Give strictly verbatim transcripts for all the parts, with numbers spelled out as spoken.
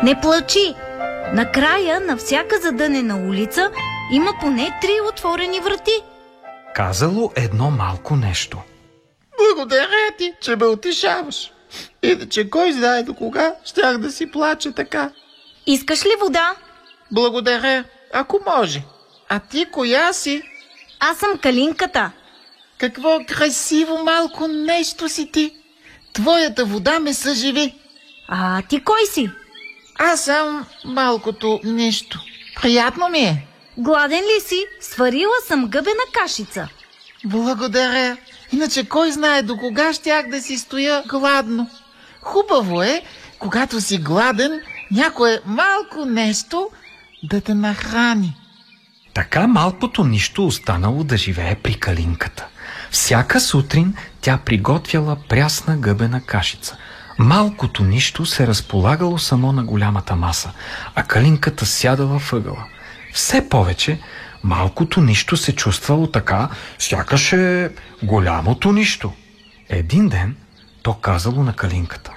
Не плачи! Накрая на всяка задънена улица има поне три отворени врати. Казало едно малко нещо. Благодаря ти, че ме утешаваш. Иначе кой знае до кога щях да си плача така. Искаш ли вода? Благодаря, ако може. А ти коя си? Аз съм Калинката. Какво красиво малко нещо си ти. Твоята вода ме съживи. А ти кой си? Аз съм малкото нещо. Приятно ми е. Гладен ли си? Сварила съм гъбена кашица. Благодаря. Иначе кой знае до кога щях да си стоя гладно. Хубаво е, когато си гладен, някое малко нещо да те нахрани. Така малкото нищо останало да живее при Калинката. Всяка сутрин тя приготвяла прясна гъбена кашица. Малкото нищо се разполагало само на голямата маса, а Калинката сядала въгъла. Все повече малкото нищо се чувствало така, сякаш е голямото нищо. Един ден то казало на Калинката.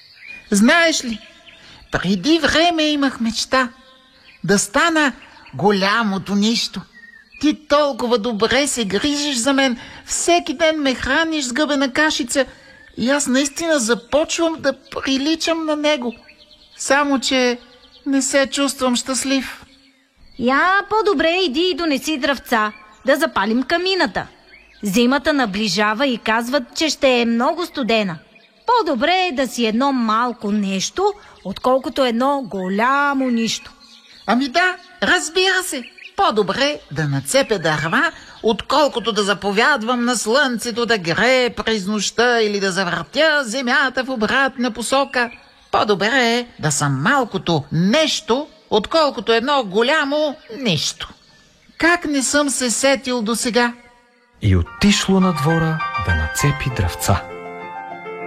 Знаеш ли, преди време имах мечта да стана голямото нищо. Ти толкова добре се грижиш за мен, всеки ден ме храниш с гъбена кашица и аз наистина започвам да приличам на него. Само че не се чувствам щастлив. Я, по-добре иди и донеси дръвца, да запалим камината. Зимата наближава и казват, че ще е много студена. По-добре е да си едно малко нещо, отколкото едно голямо нищо. Ами да, разбира се. По-добре да нацепя дърва, отколкото да заповядвам на слънцето да грее през нощта или да завъртя земята в обратна посока. По-добре е да съм малкото нещо, отколкото едно голямо нищо. Как не съм се сетил досега? И отишло на двора да нацепи дръвца.